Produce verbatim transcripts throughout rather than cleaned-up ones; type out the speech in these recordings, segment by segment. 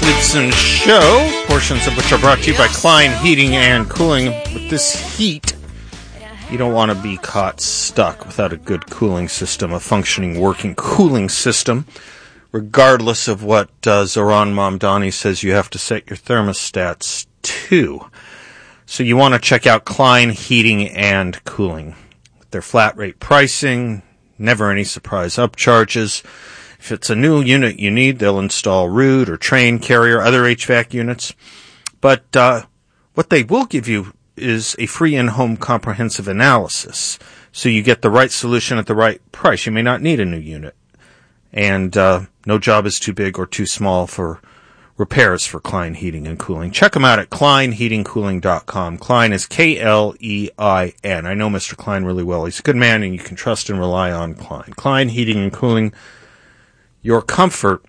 Davidson Show, portions of which are brought to you by Klein Heating and Cooling. With this heat, you don't want to be caught stuck without a good cooling system, a functioning, working cooling system. Regardless of what uh, Zoran Mamdani says you have to set your thermostats to. So you want to check out Klein Heating and Cooling. With their flat rate pricing, never any surprise upcharges. If it's a new unit you need, they'll install Root or Train, Carrier, other H V A C units. But uh, what they will give you is a free in-home comprehensive analysis, so you get the right solution at the right price. You may not need a new unit. And uh, no job is too big or too small for repairs for Klein Heating and Cooling. Check them out at klein heating cooling dot com. Klein is K L E I N. I know Mister Klein really well. He's a good man, and you can trust and rely on Klein. Klein Heating and Cooling. Your comfort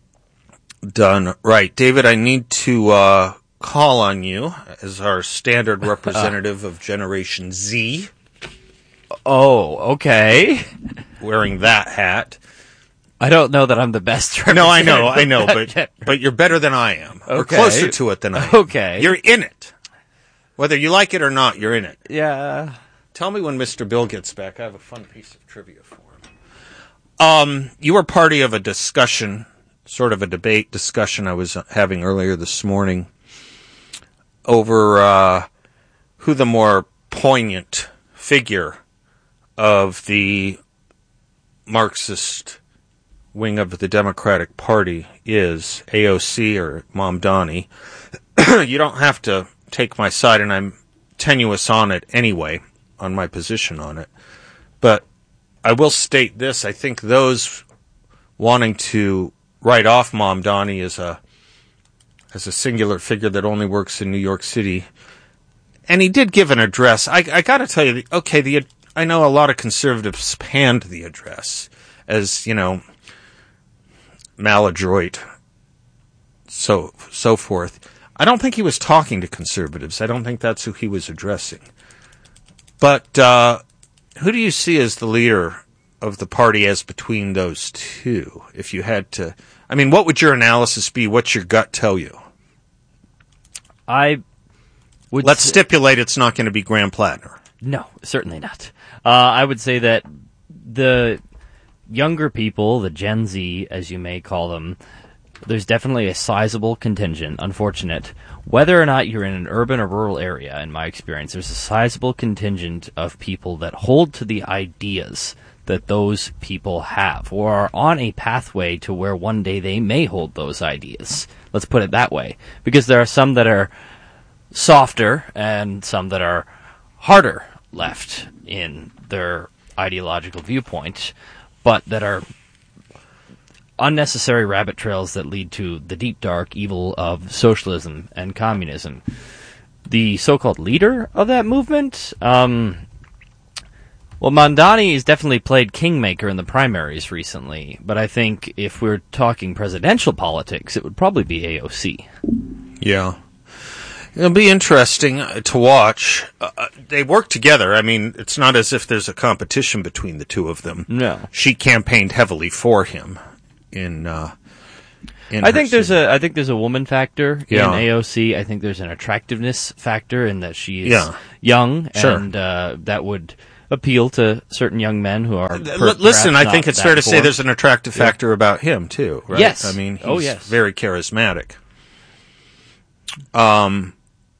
done right. David, I need to uh, call on you as our standard representative of Generation Z. Oh, okay. Wearing that hat. I don't know that I'm the best representative. No, I know, I know, but but you're better than I am. Okay. Or closer to it than I am. Okay. You're in it. Whether you like it or not, you're in it. Yeah. Tell me when Mister Bill gets back. I have a fun piece of trivia for him. Um, you were party of a discussion, sort of a debate discussion I was having earlier this morning over uh, who the more poignant figure of the Marxist wing of the Democratic Party is, A O C or Mamdani. You don't have to take my side, and I'm tenuous on it anyway, on my position on it. But I will state this. I think those wanting to write off Mamdani as a as a singular figure that only works in New York City, and he did give an address. I, I got to tell you, okay, the I know a lot of conservatives panned the address as, you know, maladroit, so so forth. I don't think he was talking to conservatives. I don't think that's who he was addressing. But uh, who do you see as the leader of the party as between those two? If you had to, I mean, what would your analysis be? What's your gut tell you? I would. Let's s- stipulate it's not going to be Graham Plattner. No, certainly not. Uh, I would say that the younger people, the Gen Z, as you may call them, there's definitely a sizable contingent, unfortunate. Whether or not you're in an urban or rural area, in my experience, there's a sizable contingent of people that hold to the ideas that those people have, or are on a pathway to where one day they may hold those ideas. Let's put it that way. Because there are some that are softer and some that are harder left in their ideological viewpoint, but that are unnecessary rabbit trails that lead to the deep, dark evil of socialism and communism. The so-called leader of that movement, um, well, Mamdani has definitely played kingmaker in the primaries recently, but I think if we're talking presidential politics, it would probably be A O C. Yeah. It'll be interesting to watch. Uh, they work together. I mean, it's not as if there's a competition between the two of them. No. She campaigned heavily for him. In, uh, in I think there's city. a I think there's a woman factor yeah. in A O C. I think there's an attractiveness factor in that she is yeah. young, sure. and uh, that would appeal to certain young men who are. Per- L- listen, I not think it's that fair to say informed. there's an attractive factor yeah. about him too, right? Yes. I mean, he's oh, yes. very charismatic. Um.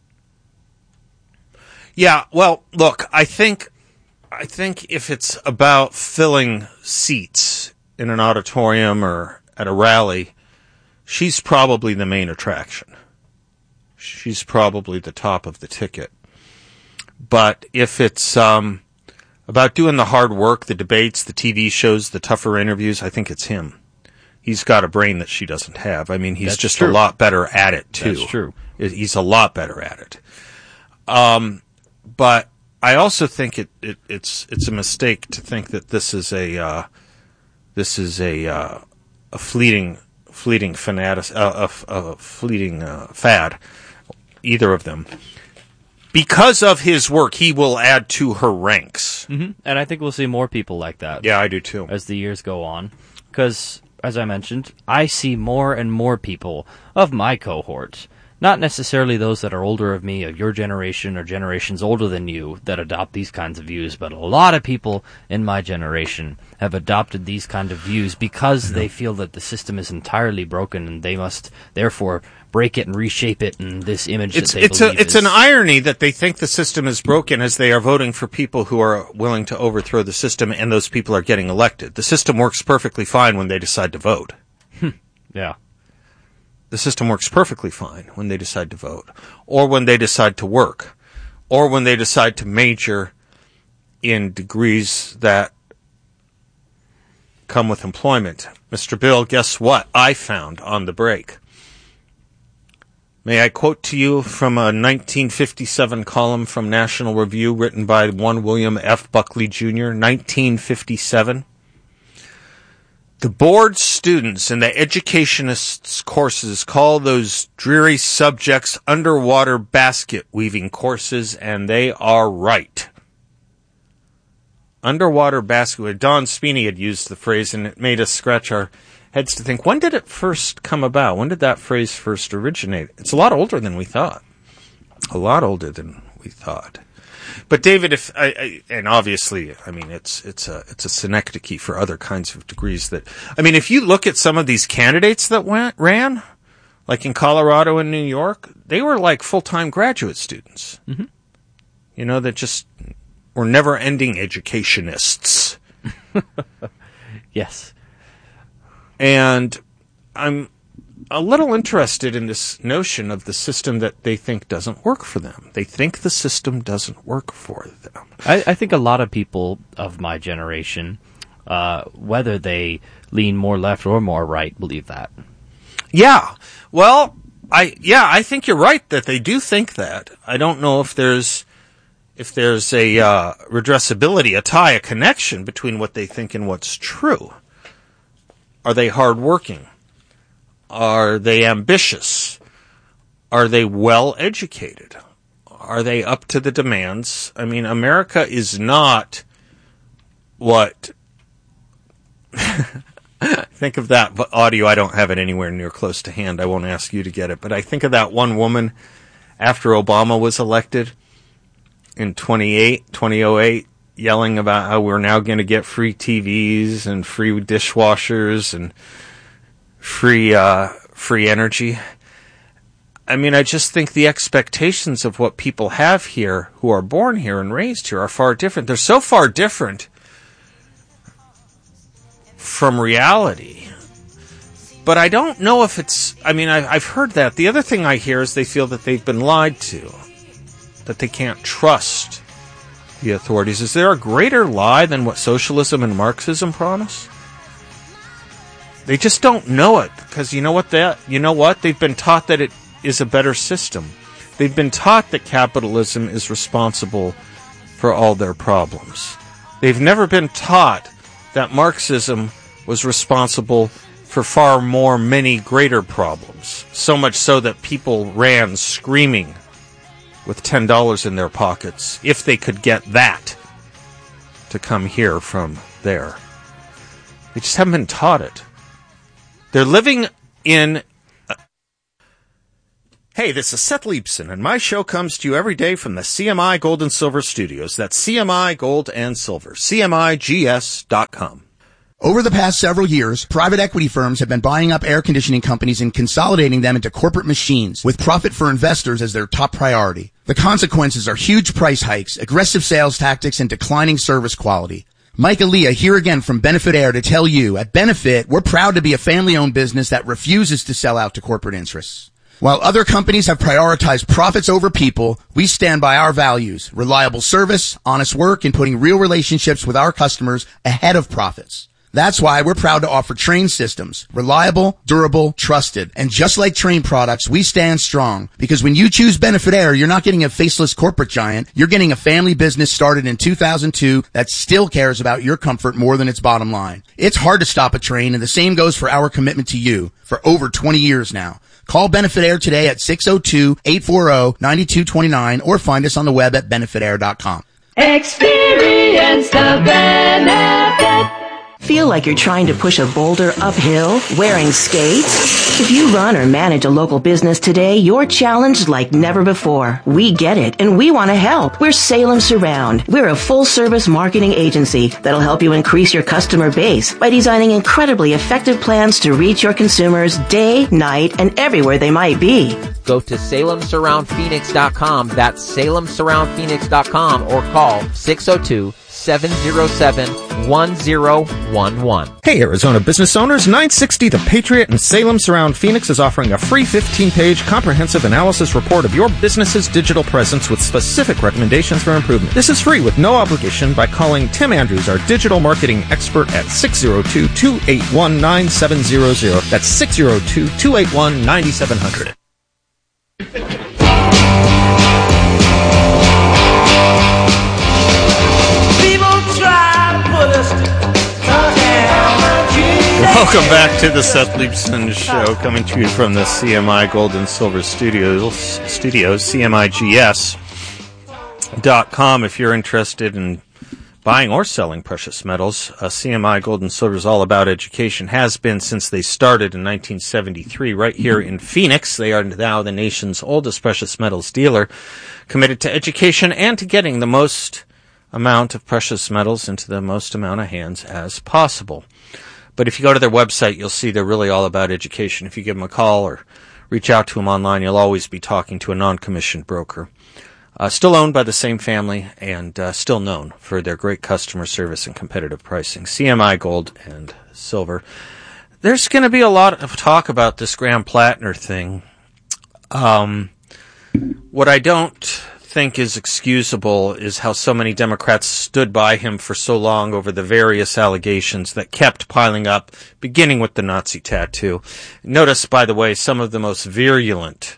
Yeah. Well, look, I think, I think if it's about filling seats in an auditorium or at a rally, she's probably the main attraction. She's probably the top of the ticket. But if it's um, about doing the hard work, the debates, the T V shows, the tougher interviews, I think it's him. He's got a brain that she doesn't have. I mean, he's That's just true. a lot better at it, too. That's true. He's a lot better at it. Um, but I also think it, it, it's it's a mistake to think that this is a uh, this is a uh, a fleeting fleeting fanatic uh, a, a fleeting uh, fad. Either of them, because of his work, he will add to her ranks. Mm-hmm. And I think we'll see more people like that. Yeah, I do too. As the years go on, because as I mentioned, I see more and more people of my cohort, not necessarily those that are older of me, of your generation or generations older than you, that adopt these kinds of views, but a lot of people in my generation have adopted these kind of views because they feel that the system is entirely broken and they must therefore break it and reshape it in this image it's, that they it's believe a, It's is... an irony that they think the system is broken as they are voting for people who are willing to overthrow the system, and those people are getting elected. The system works perfectly fine when they decide to vote. Yeah. The system works perfectly fine when they decide to vote, or when they decide to work, or when they decide to major in degrees that come with employment. Mister Bill, guess what I found on the break? May I quote to you from a nineteen fifty-seven column from National Review written by one William F. Buckley Junior, nineteen fifty-seven. The board students in the educationists' courses call those dreary subjects underwater basket weaving courses, and they are right. Underwater basket. Don Sweeney had used the phrase, and it made us scratch our heads to think, when did it first come about? When did that phrase first originate? It's a lot older than we thought. A lot older than we thought. But David, if I, I and obviously, I mean, it's it's a it's a synecdoche for other kinds of degrees. That I mean, if you look at some of these candidates that went ran, like in Colorado and New York, they were like full-time graduate students. Mm-hmm. You know, that just were never-ending educationists. Yes. And I'm a little interested in this notion of the system that they think doesn't work for them. They think the system doesn't work for them. I, I think a lot of people of my generation, uh, whether they lean more left or more right, believe that. Yeah. Well, I yeah, I think you're right that they do think that. I don't know if there's if there's a uh, redressability, a tie, a connection between what they think and what's true. Are they hardworking? Are they ambitious? Are they well educated? Are they up to the demands? I mean, America is not what... Think of that audio. I don't have it anywhere near close to hand. I won't ask you to get it. But I think of that one woman after Obama was elected in twenty oh eight, yelling about how we're now going to get free T Vs and free dishwashers and free uh, free energy. I mean, I just think the expectations of what people have here who are born here and raised here are far different. They're so far different from reality. But I don't know if it's... I mean, I, I've heard that. The other thing I hear is they feel that they've been lied to, that they can't trust the authorities. Is there a greater lie than what socialism and Marxism promise? They just don't know it, because you know what that you know what they've been taught that it is a better system. They've been taught that capitalism is responsible for all their problems. They've never been taught that Marxism was responsible for far more, many greater problems. So much so that people ran screaming with ten dollars in their pockets if they could get that to come here from there. They just haven't been taught it. They're living in... Uh... Hey, this is Seth Leibson, and my show comes to you every day from the C M I Gold and Silver Studios. That's C M I Gold and Silver. C M I G S dot com. Over the past several years, private equity firms have been buying up air conditioning companies and consolidating them into corporate machines, with profit for investors as their top priority. The consequences are huge price hikes, aggressive sales tactics, and declining service quality. Mike Aaliyah here again from Benefit Air to tell you, at Benefit, we're proud to be a family-owned business that refuses to sell out to corporate interests. While other companies have prioritized profits over people, we stand by our values, reliable service, honest work, and putting real relationships with our customers ahead of profits. That's why we're proud to offer Trane systems. Reliable, durable, trusted. And just like Trane products, we stand strong. Because when you choose Benefit Air, you're not getting a faceless corporate giant. You're getting a family business started in two thousand two that still cares about your comfort more than its bottom line. It's hard to stop a Trane, and the same goes for our commitment to you for over twenty years now. Call Benefit Air today at six oh two, eight four oh, nine two two nine or find us on the web at benefit air dot com. Experience the benefit. Feel like you're trying to push a boulder uphill wearing skates? If you run or manage a local business today, you're challenged like never before. We get it, and we want to help. We're Salem Surround. We're a full-service marketing agency that'll help you increase your customer base by designing incredibly effective plans to reach your consumers day, night, and everywhere they might be. Go to Salem Surround Phoenix dot com. That's Salem Surround Phoenix dot com or call six oh two, seven oh seven, one oh one one. Hey, Arizona business owners, nine sixty The Patriot and Salem Surround Phoenix is offering a free fifteen-page comprehensive analysis report of your business's digital presence with specific recommendations for improvement. This is free with no obligation by calling Tim Andrews, our digital marketing expert, at six oh two, two eight one, nine seven zero zero. That's six oh two, two eight one, nine seven zero zero. Welcome back to the Seth Leibson Show, coming to you from the C M I Gold and Silver Studios, studios C M I G S dot com. If you're interested in buying or selling precious metals, uh, C M I Gold and Silver is all about education, has been since they started in nineteen seventy-three right here in Phoenix. They are now the nation's oldest precious metals dealer, committed to education and to getting the most amount of precious metals into the most amount of hands as possible. But if you go to their website, you'll see they're really all about education. If you give them a call or reach out to them online, you'll always be talking to a non-commissioned broker. Uh, still owned by the same family and uh, still known for their great customer service and competitive pricing. C M I Gold and Silver. There's going to be a lot of talk about this Graham Plattner thing. Um, what I don't think is excusable is how so many Democrats stood by him for so long over the various allegations that kept piling up, beginning with the Nazi tattoo. Notice, by the way, some of the most virulent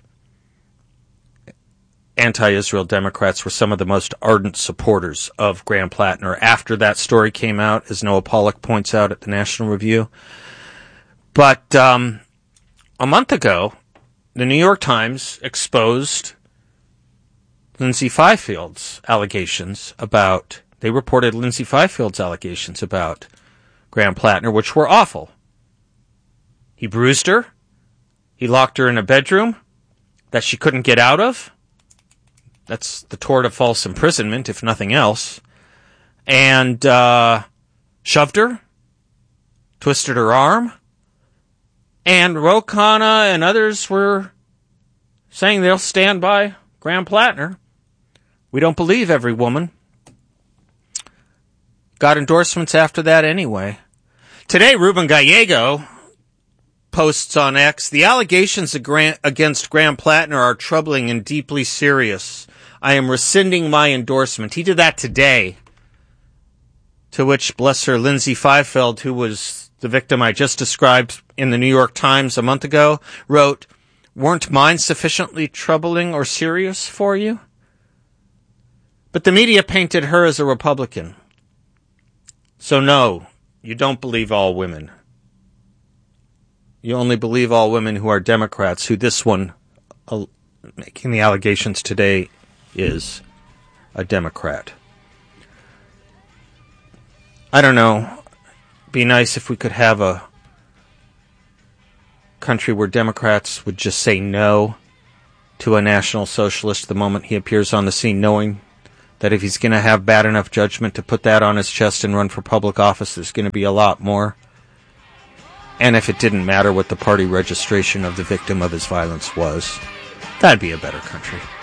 anti-Israel Democrats were some of the most ardent supporters of Graham Plattner after that story came out, as Noah Pollack points out at the National Review. But um, a month ago, the New York Times exposed Lindsay Fifield's allegations about, they reported Lindsay Fifield's allegations about Graham Plattner, which were awful. He bruised her. He locked her in a bedroom that she couldn't get out of. That's the tort of false imprisonment, if nothing else. And uh, shoved her, twisted her arm. And Ro Khanna and others were saying they'll stand by Graham Plattner. We don't believe every woman. Got endorsements after that anyway. Today, Ruben Gallego posts on X, the allegations against Graham Plattner are troubling and deeply serious. I am rescinding my endorsement. He did that today. To which, bless her, Lindsay Fifield, who was the victim I just described in the New York Times a month ago, wrote, weren't mine sufficiently troubling or serious for you? But the media painted her as a Republican. So no, you don't believe all women. You only believe all women who are Democrats, who this one, uh, making the allegations today, is a Democrat. I don't know. Be nice if we could have a country where Democrats would just say no to a National Socialist the moment he appears on the scene, knowing that if he's going to have bad enough judgment to put that on his chest and run for public office, there's going to be a lot more. And if it didn't matter what the party registration of the victim of his violence was, that'd be a better country.